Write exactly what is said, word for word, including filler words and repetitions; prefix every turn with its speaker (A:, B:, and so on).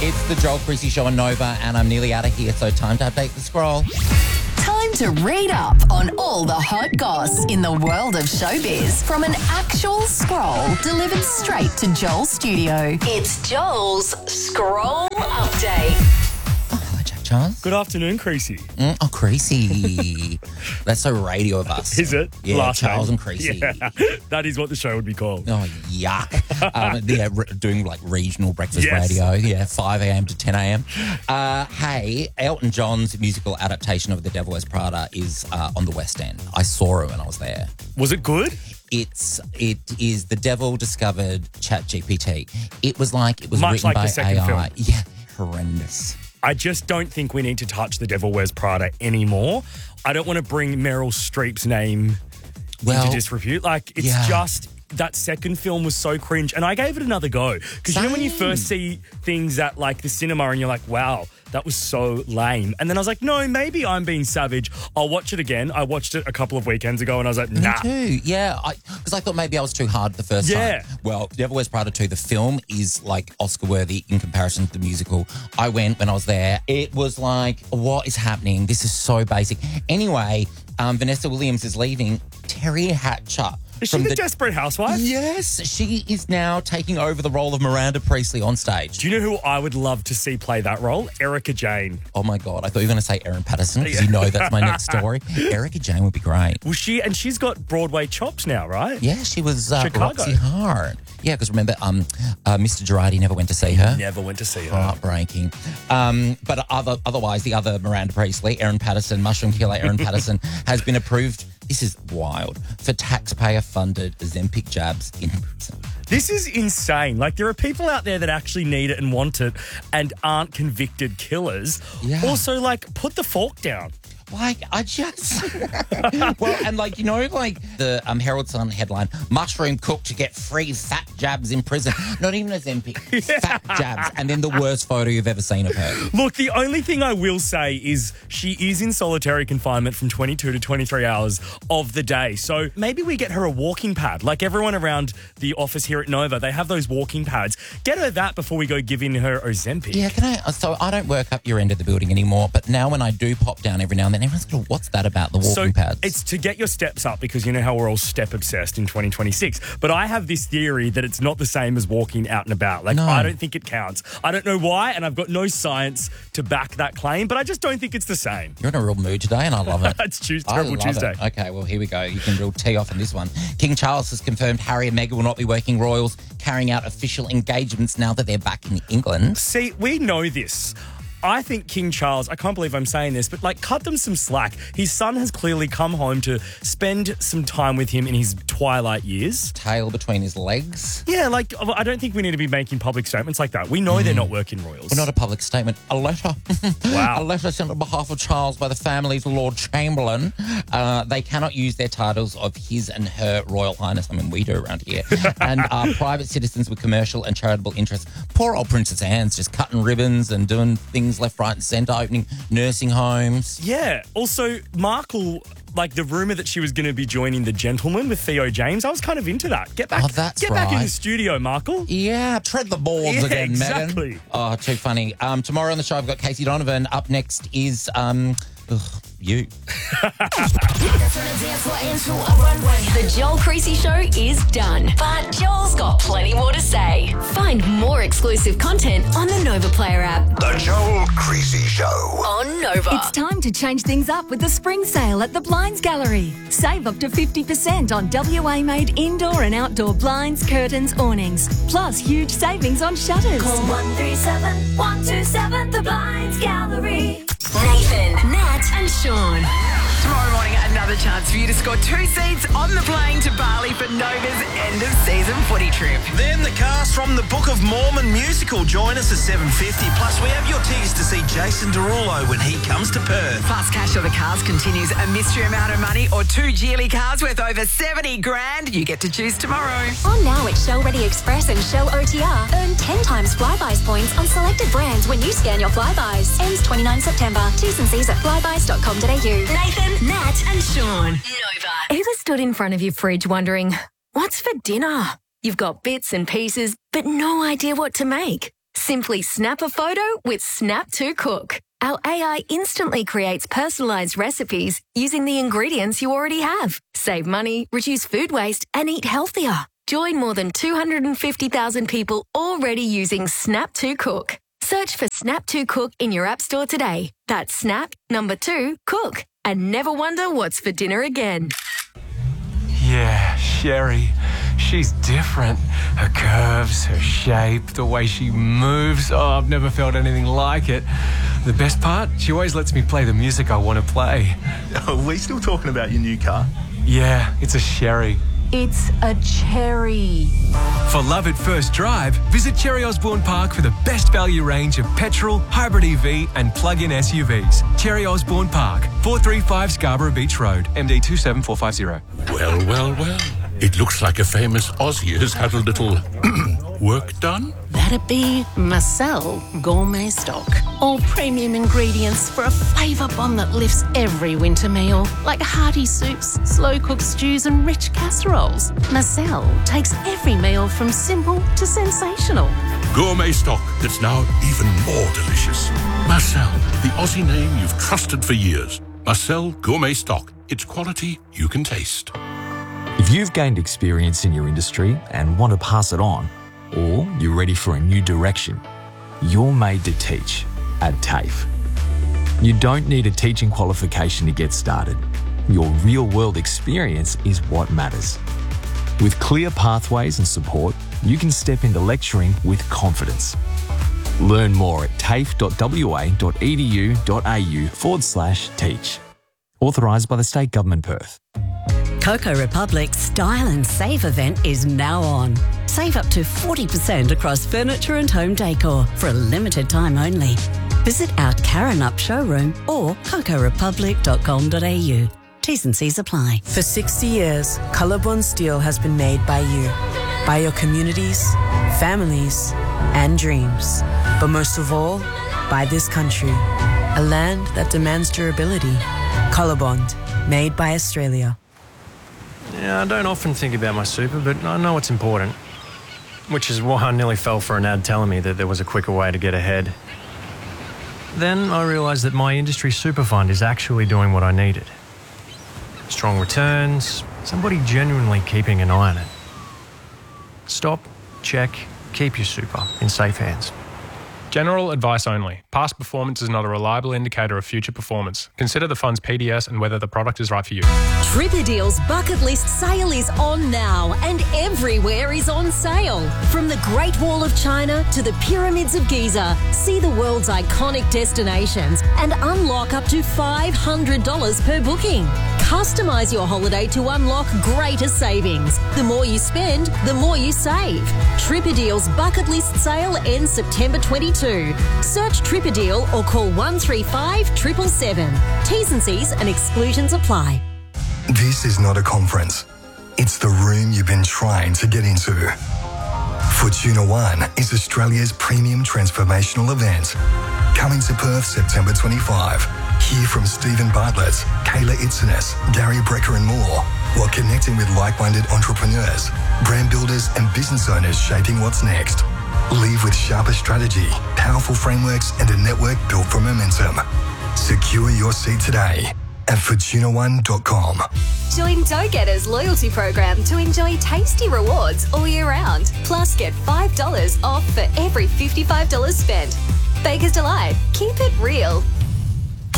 A: It's the Joel Creasy Show on Nova, and I'm nearly out of here, so time to update the scroll.
B: Time to read up on all the hot goss in the world of showbiz from an actual scroll delivered straight to Joel's studio. It's Joel's Scroll Update.
A: Oh, hello, Jack Charles.
C: Good afternoon, Creasy.
A: Mm, oh, Creasy. That's so radio of us.
C: Is it?
A: Yeah,
C: Last
A: Charles
C: name.
A: and Creasy.
C: Yeah, that is what the show would be called.
A: Oh, yuck. um, yeah, re- doing like regional breakfast
C: Yes.
A: radio. Yeah, five a.m. to ten a.m. Uh, hey, Elton John's musical adaptation of The Devil Wears Prada is uh, on the West End. I saw it when I was there.
C: Was it good?
A: It's it is The Devil discovered ChatGPT. It was like it was
C: Much
A: written
C: like
A: by
C: the second
A: A I.
C: film.
A: Yeah, horrendous.
C: I just don't think we need to touch The Devil Wears Prada anymore. I don't want to bring Meryl Streep's name
A: Well,
C: into disrepute. Like, it's
A: yeah.
C: just... That second film was so cringe, and I gave it another go. Because you know when you
A: Same.
C: first see things at, like, the cinema and you're like, wow, that was so lame. And then I was like, no, maybe I'm being savage. I'll watch it again. I watched it a couple of weekends ago, and I was like, nah.
A: Me too. Yeah, because I, I thought maybe I was too hard the first
C: Yeah.
A: time. Well, Devil Wears Prada two, the film is like Oscar worthy in comparison to the musical. I went when I was there. It was like, what is happening? This is so basic. Anyway, um, Vanessa Williams is leaving. Terry Hatcher.
C: Is she
A: from
C: the, Desperate Housewife?
A: Yes, she is now taking over the role of Miranda Priestley on stage.
C: Do you know who I would love to see play that role? Erica Jane.
A: Oh my God, I thought you were going to say Erin Patterson because you know that's my next story. Erica Jane would be great.
C: Well, she and she's got Broadway chops now, right?
A: Yeah, she was uh,
C: Chicago.
A: Roxy Hart. Yeah, because remember, um, uh, Mister Girardi never went to see her.
C: Never went to see her.
A: Heartbreaking. Um, but other, otherwise, the other Miranda Priestley, Erin Patterson, Mushroom Killer Erin Patterson, has been approved, this is wild, for taxpayer-funded Ozempic jabs in prison.
C: This is insane. Like, there are people out there that actually need it and want it and aren't convicted killers.
A: Yeah.
C: Also, like, put the fork down.
A: Like, I just... well, and like, you know, like the um, Herald Sun headline, mushroom cooked to get free fat jabs in prison. Not even Ozempic,
C: Yeah.
A: fat jabs. And then the worst photo you've ever seen of her.
C: Look, the only thing I will say is she is in solitary confinement from twenty-two to twenty-three hours of the day. So maybe we get her a walking pad. Like everyone around the office here at Nova, they have those walking pads. Get her that before we go giving her Ozempic.
A: Yeah, can I... So I don't work up your end of the building anymore, but now when I do pop down every now and then, everyone's going, what's that about, the walking
C: So
A: pads?
C: it's to get your steps up because you know how we're all step obsessed in twenty twenty-six. But I have this theory that it's not the same as walking out and about. Like,
A: No.
C: I don't think it counts. I don't know why, and I've got no science to back that claim, but I just don't think it's the same.
A: You're in a real mood today, and I love it.
C: It's Tuesday,
A: I
C: Terrible
A: love
C: Tuesday.
A: it. Okay, well, here we go. You can real tee off on this one. King Charles has confirmed Harry and Meghan will not be working royals, carrying out official engagements now that they're back in England.
C: See, we know this. I think King Charles, I can't believe I'm saying this, but like cut them some slack. His son has clearly come home to spend some time with him in his twilight years.
A: Tail between his legs.
C: Yeah, like I don't think we need to be making public statements like that. We know they're not working royals.
A: Well, not a public statement, a letter.
C: Wow.
A: A letter sent on behalf of Charles by the family's Lord Chamberlain. Uh, they cannot use their titles of His and Her Royal Highness. I mean, we do around here. And are private citizens with commercial and charitable interests. Poor old Princess Anne's just cutting ribbons and doing things left, right and centre, opening nursing homes.
C: Yeah. Also, Markle, like the rumour that she was going to be joining The Gentleman with Theo James, I was kind of into that. Get back,
A: Oh, that's
C: get back in
A: right.
C: the studio, Markle.
A: Yeah, tread the boards
C: Yeah,
A: again,
C: exactly.
A: Megan. Oh, too funny. Um, tomorrow on the show, I've got Casey Donovan. Up next is um, ugh, you.
B: The Joel Creasy Show is done, but Joel's got plenty more to say. Find more exclusive content on the Nova Player app.
D: The Joel Creasy Show.
B: On Nova.
E: It's time to change things up with the spring sale at the Blinds Gallery. Save up to fifty percent on W A-made indoor and outdoor blinds, curtains, awnings. Plus huge savings on shutters.
F: Call one three seven, one two seven, the Blinds Gallery.
B: Nathan, Nat and Sean.
G: Tomorrow morning, another chance for you to score two seats on the plane to Bali for Nova's end of season footy trip.
H: Then the cast from the Book of Mormon musical join us at seven fifty. Plus, we have your tickets to see Jason Derulo when he comes to Perth.
G: Plus, Cash or the Cars continues a mystery amount of money or two Geely cars worth over seventy grand. You get to choose tomorrow.
F: On now at Shell Ready Express and Shell O T R. Earn ten times Flybuys points on selected brands when you scan your Flybuys. Ends twenty-ninth September. T's and C's at flybuys dot com dot a u.
B: Nathan, Nat and Sean. Nova.
E: Ever stood in front of your fridge wondering, what's for dinner? You've got bits and pieces, but no idea what to make. Simply snap a photo with Snap to Cook. Our A I instantly creates personalised recipes using the ingredients you already have. Save money, reduce food waste, and eat healthier. Join more than two hundred fifty thousand people already using Snap to Cook. Search for Snap to Cook in your app store today. That's Snap, number two, Cook. And never wonder what's for dinner again.
I: Yeah, Sherry. She's different. Her curves, her shape, the way she moves. Oh, I've never felt anything like it. The best part? She always lets me play the music I want to play.
D: Are we still talking about your new car?
I: Yeah, it's a Sherry.
B: It's a cherry.
I: For love at first drive, visit Cherry Osborne Park for the best value range of petrol, hybrid E V and plug-in S U Vs. Cherry Osborne Park, four thirty-five Scarborough Beach Road, M D two seven four five zero.
J: Well, well, well. It looks like a famous Aussie has had a little work done.
K: That'd be Marcel Gourmet Stock. All premium ingredients for a flavour bomb that lifts every winter meal, like hearty soups, slow-cooked stews and rich casseroles. Marcel takes every meal from simple to sensational.
J: Gourmet stock that's now even more delicious. Marcel, the Aussie name you've trusted for years. Marcel Gourmet Stock. It's quality you can taste.
L: If you've gained experience in your industry and want to pass it on, or you're ready for a new direction, you're made to teach at TAFE. You don't need a teaching qualification to get started. Your real-world experience is what matters. With clear pathways and support, you can step into lecturing with confidence. Learn more at tafe.wa.edu.au forward slash teach. Authorised by the State Government Perth.
M: Coco Republic's Style and Save event is now on. Save up to forty percent across furniture and home decor for a limited time only. Visit our Karanup showroom or coco republic dot com dot a u. T's and C's apply.
N: For sixty years, Colorbond Steel has been made by you, by your communities, families, and dreams. But most of all, by this country, a land that demands durability. Colorbond, made by Australia.
O: Yeah, I don't often think about my super, but I know it's important. Which is why I nearly fell for an ad telling me that there was a quicker way to get ahead. Then I realised that my industry super fund is actually doing what I needed. Strong returns, somebody genuinely keeping an eye on it. Stop, check, keep your super in safe hands.
P: General advice only. Past performance is not a reliable indicator of future performance. Consider the fund's P D S and whether the product is right for you.
Q: Tripadeal's bucket list sale is on now and everywhere is on sale. From the Great Wall of China to the Pyramids of Giza, see the world's iconic destinations and unlock up to five hundred dollars per booking. Customise your holiday to unlock greater savings. The more you spend, the more you save. Tripadeal's bucket list sale ends September twenty-second. Search Tripadeal or call one three five seven seven seven. T's and C's and exclusions apply.
D: This is not a conference. It's the room you've been trying to get into. Fortuna One is Australia's premium transformational event. Coming to Perth September twenty-fifth. Hear from Stephen Bartlett, Kayla Itzenes, Gary Brecker and more, while connecting with like-minded entrepreneurs, brand builders and business owners shaping what's next. Leave with sharper strategy, powerful frameworks and a network built for momentum. Secure your seat today at fortuna one dot com.
F: Join Dough Getter's loyalty program to enjoy tasty rewards all year round. Plus, get five dollars off for every fifty-five dollars spent. Baker's Delight. Keep it real.